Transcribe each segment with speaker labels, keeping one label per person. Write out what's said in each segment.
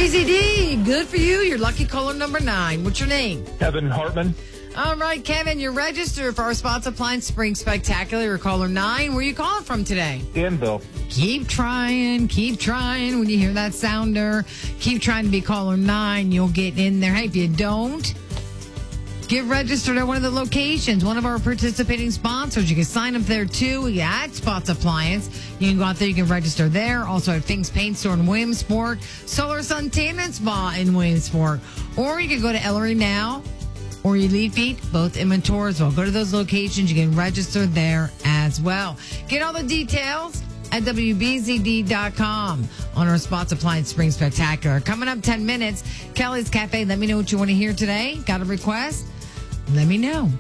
Speaker 1: BZD, good for you. You're lucky caller number 9. What's your name?
Speaker 2: Kevin Hartman.
Speaker 1: All right, Kevin, you're registered for our Spots Appliance Spring Spectacular. You're caller 9. Where are you calling from today?
Speaker 2: Danville.
Speaker 1: Keep trying. When you hear that sounder, keep trying to be caller 9. You'll get in there. Hey, if you don't, get registered at one of the locations, one of our participating sponsors. You can sign up there too. At Spots Appliance. You can go out there, you can register there. Also at Fink's Paint Store in Williamsport, Solar Sun Tan and Spa in Williamsport. Or you can go to Ellery Now or Elite Feet, both in Mentorsville. Go to those locations. You can register there as well. Get all the details at WBZD.com on our Spots Appliance Spring Spectacular. Coming up 10 minutes, Kelly's Cafe. Let me know what you want to hear today. Got a request? Let me know.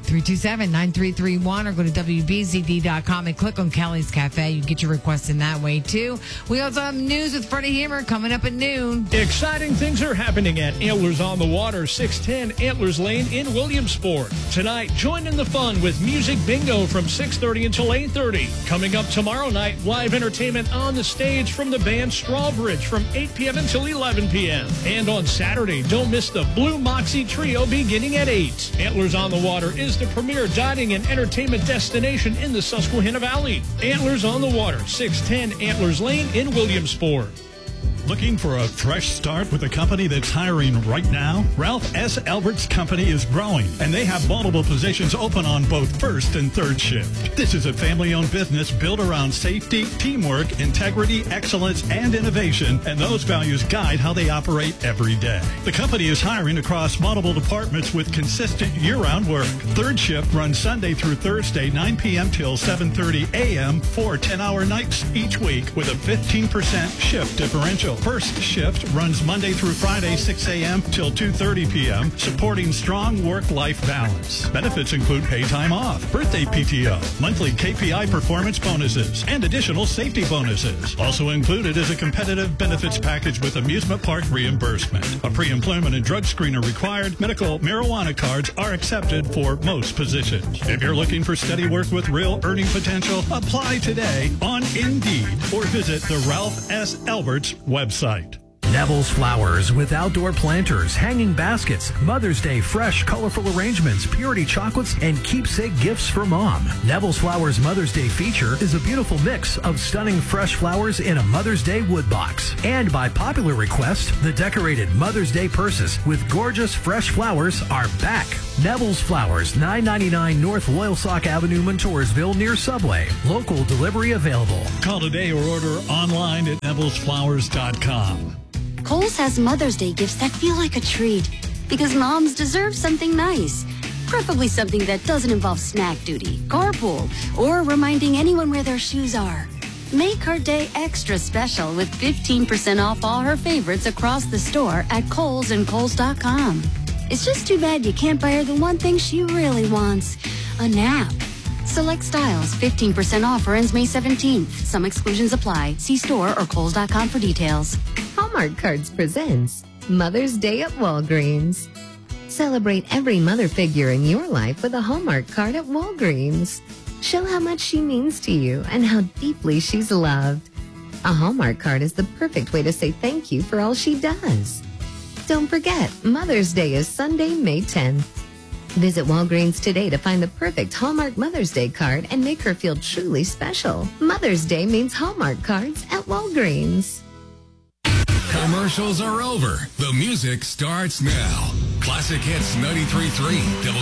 Speaker 1: 327-9331 or go to WBZD.com and click on Kelly's Cafe. You get your requests in that way, too. We also have news with Freddie Hammer coming up at noon.
Speaker 3: Exciting things are happening at Antlers on the Water, 610 Antlers Lane in Williamsport. Tonight, join in the fun with Music Bingo from 6:30 until 8:30. Coming up tomorrow night, live entertainment on the stage from the band Strawbridge from 8 p.m. until 11 p.m. And on Saturday, don't miss the Blue Moxie Trio beginning at 8. Antlers on the Water is the premier dining and entertainment destination in the Susquehanna Valley. Antlers on the Water, 610 Antlers Lane in Williamsport.
Speaker 4: Looking for a fresh start with a company that's hiring right now? Ralph S. Albert's company is growing, and they have multiple positions open on both first and third shift. This is a family-owned business built around safety, teamwork, integrity, excellence, and innovation, and those values guide how they operate every day. The company is hiring across multiple departments with consistent year-round work. Third shift runs Sunday through Thursday, 9 p.m. till 7:30 a.m. for 10-hour nights each week with a 15% shift differential. First shift runs Monday through Friday, 6 a.m. till 2:30 p.m., supporting strong work-life balance. Benefits include pay time off, birthday PTO, monthly KPI performance bonuses, and additional safety bonuses. Also included is a competitive benefits package with amusement park reimbursement. A pre-employment and drug screen are required. Medical marijuana cards are accepted for most positions. If you're looking for steady work with real earning potential, apply today on Indeed or visit the Ralph S. Alberts website.
Speaker 5: Neville's Flowers with outdoor planters, hanging baskets, Mother's Day fresh, colorful arrangements, purity chocolates, and keepsake gifts for Mom. Neville's Flowers Mother's Day feature is a beautiful mix of stunning fresh flowers in a Mother's Day wood box. And by popular request, the decorated Mother's Day purses with gorgeous fresh flowers are back. Neville's Flowers, 999 North Loyalsock Avenue, Mentorsville, near Subway. Local delivery available.
Speaker 4: Call today or order online at nevillesflowers.com.
Speaker 6: Kohl's has Mother's Day gifts that feel like a treat because moms deserve something nice. Preferably something that doesn't involve snack duty, carpool, or reminding anyone where their shoes are. Make her day extra special with 15% off all her favorites across the store at Kohl's and Kohls.com. It's just too bad you can't buy her the one thing she really wants, a nap. Select styles, 15% off ends May 17th. Some exclusions apply. See store or Kohls.com for details.
Speaker 7: Hallmark Cards presents Mother's Day at Walgreens. Celebrate every mother figure in your life with a Hallmark card at Walgreens. Show how much she means to you and how deeply she's loved. A Hallmark card is the perfect way to say thank you for all she does. Don't forget, Mother's Day is Sunday, May 10th. Visit Walgreens today to find the perfect Hallmark Mother's Day card and make her feel truly special. Mother's Day means Hallmark cards at Walgreens.
Speaker 8: Commercials are over. The music starts now. Classic Hits 93.3.